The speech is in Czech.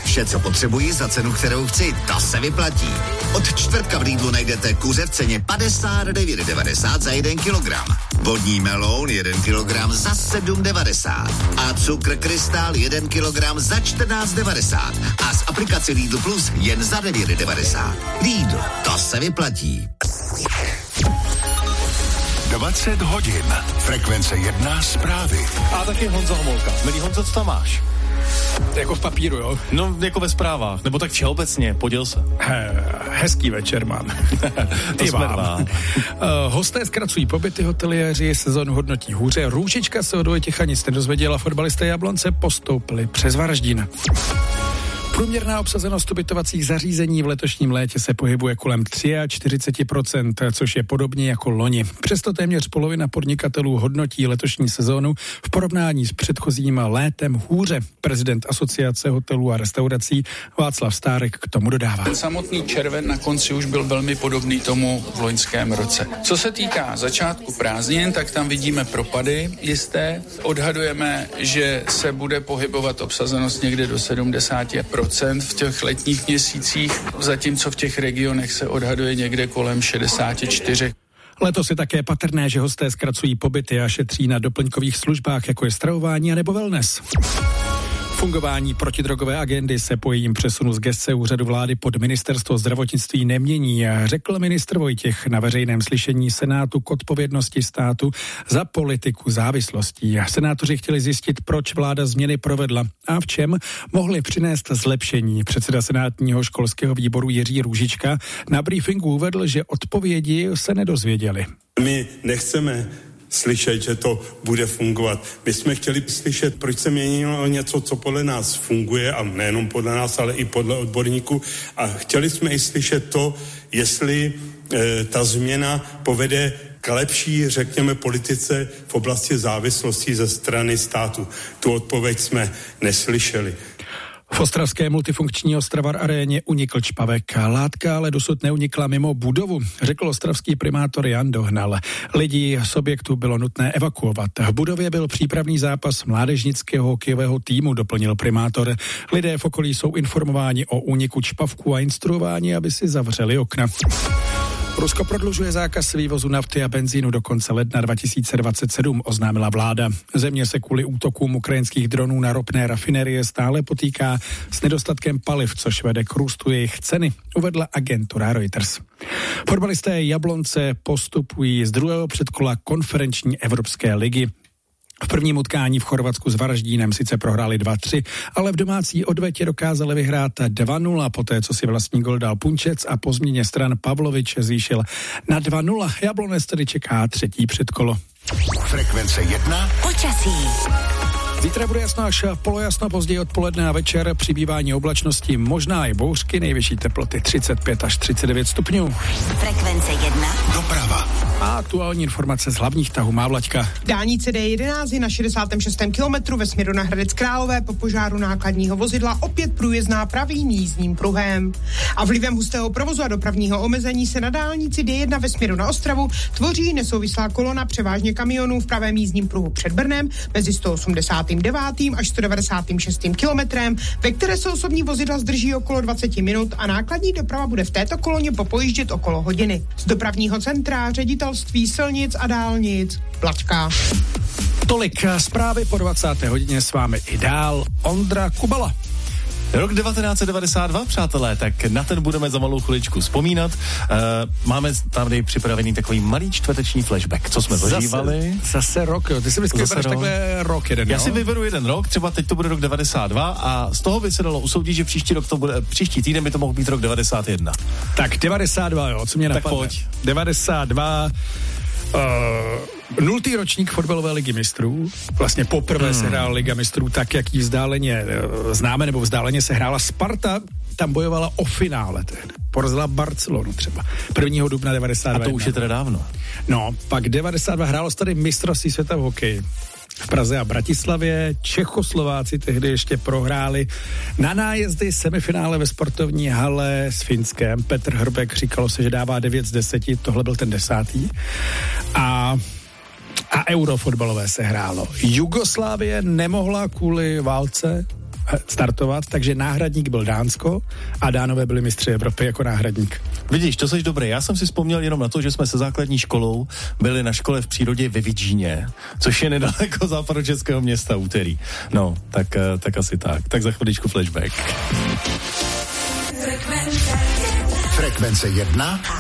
Vše, co potřebuji za cenu, kterou chci, to se vyplatí. Od čtvrtka v Lidlu najdete kuře v ceně 59,90 za 1 kilogram. Vodní meloun 1 kilogram za 7,90. A cukr krystál 1 kilogram za 14,90. A z aplikace Lidl Plus jen za 9,90. Lidl, to se vyplatí. 20 hodin. Frekvence 1 zprávy. A taky Honza Homolka. Milý Honzo, co tam máš? Jako v papíru, jo? No, jako ve zprávách, nebo tak všeobecně, poděl se. Hezký večer mám. To jsme dva. Hosté zkracují pobyty, hoteliéři sezónu hodnotí hůře. Růžička se od Vojtěcha nic nedozvěděla, fotbalisté Jablonce postoupili přes Varaždín. Průměrná obsazenost ubytovacích zařízení v letošním létě se pohybuje kolem 43%, což je podobně jako loni. Přesto téměř polovina podnikatelů hodnotí letošní sezónu v porovnání s předchozím létem hůře. Prezident Asociace hotelů a restaurací Václav Stárek k tomu dodává. Ten samotný červen na konci už byl velmi podobný tomu v loňském roce. Co se týká začátku prázdnin, tak tam vidíme propady jisté. Odhadujeme, že se bude pohybovat obsazenost někde do 70% v těch letních měsících, zatímco v těch regionech se odhaduje někde kolem 64%. Letos je také patrné, že hosté zkracují pobyty a šetří na doplňkových službách, jako je stravování a nebo wellness. Fungování protidrogové agendy se po jejím přesunu z gesce úřadu vlády pod ministerstvo zdravotnictví nemění, řekl ministr Vojtěch na veřejném slyšení Senátu k odpovědnosti státu za politiku závislostí. Senátoři chtěli zjistit, proč vláda změny provedla a v čem mohly přinést zlepšení. Předseda senátního školského výboru Jiří Růžička na briefingu uvedl, že odpovědi se nedozvěděli. My nechceme slyšet, že to bude fungovat. My jsme chtěli slyšet, proč se měnilo něco, co podle nás funguje, a nejenom podle nás, ale i podle odborníků. A chtěli jsme i slyšet to, jestli ta změna povede k lepší, řekněme, politice v oblasti závislostí ze strany státu. Tu odpověď jsme neslyšeli. V ostravské multifunkční Ostravar aréně unikl čpavek. Látka ale dosud neunikla mimo budovu, řekl ostravský primátor Jan Dohnal. Lidi z objektu bylo nutné evakuovat. V budově byl přípravný zápas mládežnického hokejového týmu, doplnil primátor. Lidé v okolí jsou informováni o úniku čpavku a instruováni, aby si zavřeli okna. Rusko prodlužuje zákaz vývozu nafty a benzínu do konce ledna 2027, oznámila vláda. Země se kvůli útokům ukrajinských dronů na ropné rafinerie stále potýká s nedostatkem paliv, což vede k růstu jejich ceny, uvedla agentura Reuters. Fotbalisté Jablonce postupují z druhého předkola konferenční Evropské ligy. V prvním utkání v Chorvatsku s Varaždínem sice prohráli 2-3, ale v domácí odvetě dokázali vyhrát 2-0, poté co si vlastní gol dal Punčec a po změně stran Pavlovič zvýšil na 2-0. Jablonec tedy čeká třetí předkolo. Frekvence 1. Počasí. Zítra bude jasno až polojasno, později odpoledne a večer přibývání oblačnosti, možná i bouřky, nejvyšší teploty 35 až 39 stupňů. Frekvence 1. Doprava. A aktuální informace z hlavních tahů má Vlaďka. Dálnice D11 je na 66. kilometru ve směru na Hradec Králové po požáru nákladního vozidla opět průjezdná pravým jízdním pruhem. A vlivem hustého provozu a dopravního omezení se na dálnici D1 ve směru na Ostravu tvoří nesouvislá kolona převážně kamionů v pravém jízdním pruhu před Brnem mezi 189. až 196. kilometrem, ve které se osobní vozidla zdrží okolo 20 minut a nákladní doprava bude v této koloně popojíždět okolo hodiny. Z dopravního centra Ředitelství silnic a dálnic Vlaďka. Tolik zprávy po 20. hodině, s vámi i dál Ondra Kubala. Rok 1992, přátelé, tak na ten budeme za malou chviličku vzpomínat. Máme tady připravený takový malý čtvrteční flashback, co jsme zažívali. Zase rok, jo. Ty si vždycky vybereš takhle rok jeden, Já jo? si vyberu jeden rok, třeba teď to bude rok 92 a z toho by se dalo usoudit, že příští týden by to mohl být rok 91. Tak 92, jo, co mě napadne. Tak pojď. 92... Nultý ročník fotbalové ligy mistrů. Vlastně poprvé se hrála liga mistrů tak, jak ji vzdáleně známe, nebo vzdáleně se hrála Sparta. Tam bojovala o finále. Porazila Barcelonu třeba. 1. dubna 92. A to už je teda dávno. No, pak 92 hrálo se tady mistrovství světa v hokeji. V Praze a Bratislavě Čechoslováci tehdy ještě prohráli na nájezdy semifinále ve sportovní hale s Finskem. Petr Hrbek říkalo se, že dává 9 z 10, tohle byl ten 10. A eurofotbalové se hrálo. Jugoslávie nemohla kvůli válce startovat, takže náhradník byl Dánsko a Dánové byli mistři Evropy jako náhradník. Vidíš, to seš dobrý. Já jsem si vzpomněl jenom na to, že jsme se základní školou byli na škole v přírodě ve Vidžíně, což je nedaleko západočeského města Úterý. No, tak asi tak. Tak za chviličku flashback. Frekvence 1